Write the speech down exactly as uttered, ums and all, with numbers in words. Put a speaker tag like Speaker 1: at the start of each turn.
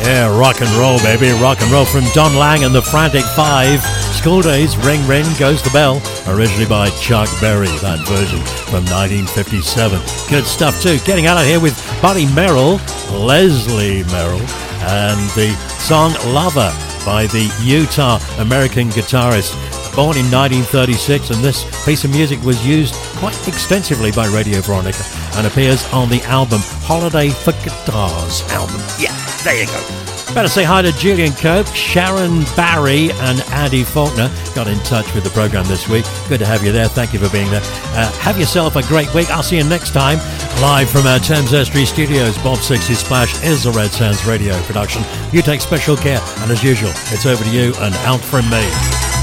Speaker 1: Yeah, rock and roll, baby, rock and roll from Don Lang and the Frantic Five. School Days, Ring Ring Goes the Bell, originally by Chuck Berry, that version from nineteen fifty-seven. Good stuff too. Getting out of here with Buddy Merrill, Leslie Merrill, and the song Lover by the Utah American guitarist. Born in nineteen thirty-six, and this piece of music was used quite extensively by Radio Veronica and appears on the album Holiday for Guitars album. Yeah, there you go. Better say hi to Julian Cope, Sharon Barry, and Andy Faulkner. Got in touch with the program this week. Good to have you there. Thank you for being there. Uh, have yourself a great week. I'll see you next time. Live from our Thames Estuary studios, Bob Sixty Splash is a Red Sands radio production. You take special care, and as usual, it's over to you and out from me.